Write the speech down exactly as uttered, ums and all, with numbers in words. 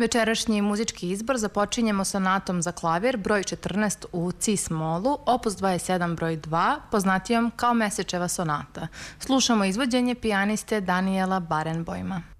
Večerašnji muzički izbor započinjemo sonatom za klavir broj četrnaest u cis-molu, opus dvadeset sedam broj dva, poznatijom kao Mesečeva sonata. Slušamo izvođenje pijaniste Daniela Barenboima.